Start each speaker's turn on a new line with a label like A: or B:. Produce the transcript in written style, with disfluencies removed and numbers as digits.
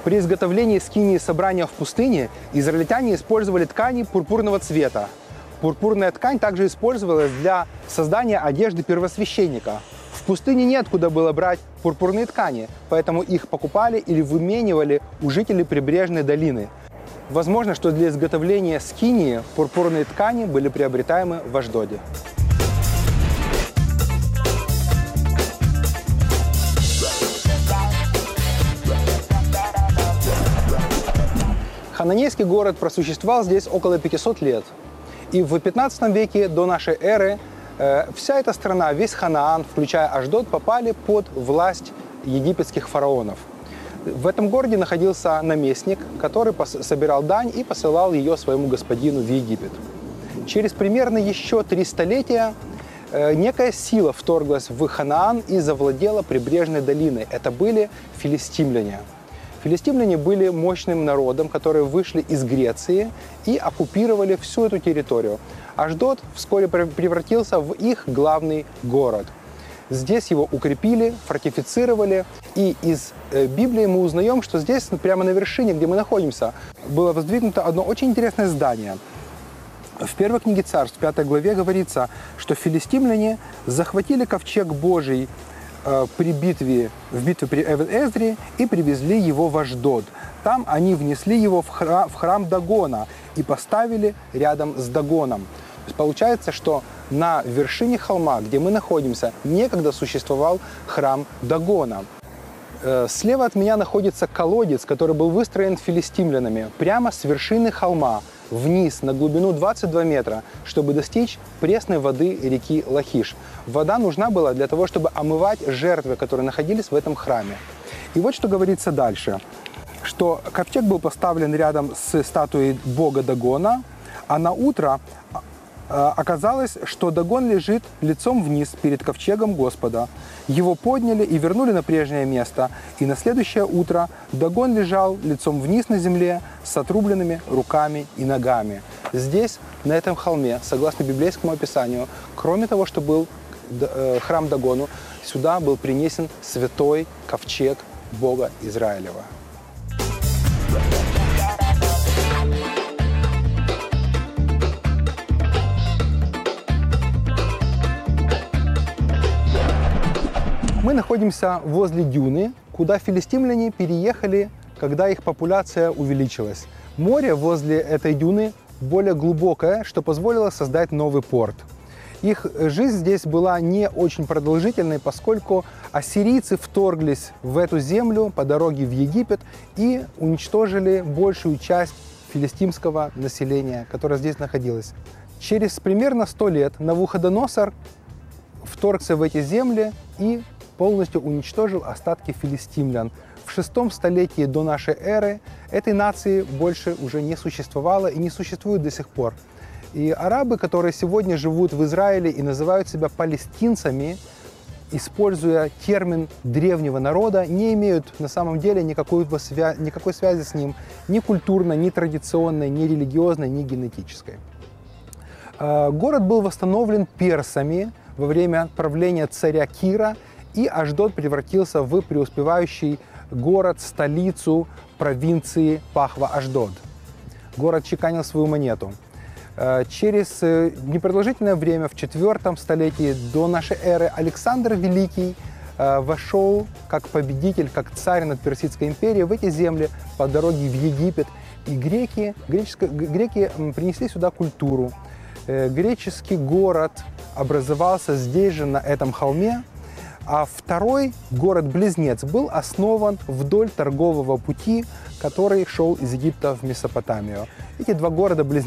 A: При изготовлении скинии собрания в пустыне израильтяне использовали ткани пурпурного цвета. Пурпурная ткань также использовалась для создания одежды первосвященника. В пустыне неоткуда было брать пурпурные ткани, поэтому их покупали или выменивали у жителей прибрежной долины. Возможно, что для изготовления скинии пурпурные ткани были приобретаемы в Ашдоде. Хананейский город просуществовал здесь около 500 лет. И в 15 веке до нашей эры вся эта страна, весь Ханаан, включая Ашдод, попали под власть египетских фараонов. В этом городе находился наместник, который собирал дань и посылал ее своему господину в Египет. Через примерно еще 3 столетия некая сила вторглась в Ханаан и завладела прибрежной долиной. Это были филистимляне. Филистимляне были мощным народом, которые вышли из Греции и оккупировали всю эту территорию. Ашдод вскоре превратился в их главный город. Здесь его укрепили, фортифицировали, и из Библии мы узнаем, что здесь, прямо на вершине, где мы находимся, было воздвигнуто одно очень интересное здание. В первой книге Царств, 5 главе, говорится, что филистимляне захватили ковчег Божий в битве при Эвен-Эзре и привезли его в Ашдод. Там они внесли его в храм Дагона и поставили рядом с Дагоном. То есть получается, что на вершине холма, где мы находимся, некогда существовал храм Дагона. Слева от меня находится колодец, который был выстроен филистимлянами прямо с вершины холма вниз на глубину 22 метра, чтобы достичь пресной воды реки Лахиш. Вода нужна была для того, чтобы омывать жертвы, которые находились в этом храме. И вот что говорится дальше, что ковчег был поставлен рядом с статуей бога Дагона, а на утро оказалось, что Дагон лежит лицом вниз перед ковчегом Господа. Его подняли и вернули на прежнее место, и на следующее утро Дагон лежал лицом вниз на земле с отрубленными руками и ногами. Здесь, на этом холме, согласно библейскому описанию, кроме того, что был храм Дагону, сюда был принесен святой ковчег Бога Израилева. Мы находимся возле дюны, куда филистимляне переехали, когда их популяция увеличилась. Море возле этой дюны более глубокое, что позволило создать новый порт. Их жизнь здесь была не очень продолжительной, поскольку ассирийцы вторглись в эту землю по дороге в Египет и уничтожили большую часть филистимского населения, которое здесь находилось. Через примерно 100 лет Навуходоносор вторгся в эти земли и полностью уничтожил остатки филистимлян. В 6 столетии до нашей эры этой нации больше уже не существовало и не существует до сих пор. И арабы, которые сегодня живут в Израиле и называют себя палестинцами, используя термин древнего народа, не имеют на самом деле никакой связи с ним, ни культурной, ни традиционной, ни религиозной, ни генетической. Город был восстановлен персами во время правления царя Кира, и Ашдод превратился в преуспевающий город, столицу провинции Пахва-Ашдод. Город чеканил свою монету. Через непродолжительное время, в 4 столетии до нашей эры, Александр Великий вошел как победитель, как царь над Персидской империей в эти земли по дороге в Египет. И греки принесли сюда культуру. Греческий город образовался здесь же, на этом холме. А второй город-близнец был основан вдоль торгового пути, который шел из Египта в Месопотамию. Эти 2 города-близнеца